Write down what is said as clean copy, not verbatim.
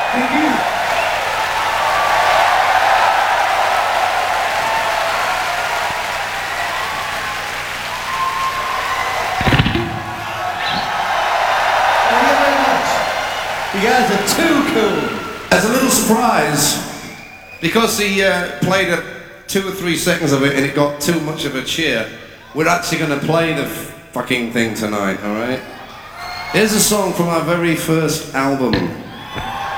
Thank you. Thank you very much. You guys are too cool. As a little surprise, because he played 2 or 3 seconds of it and it got too much of a cheer, we're actually going to play the fucking thing tonight, alright? Here's a song from our very first album.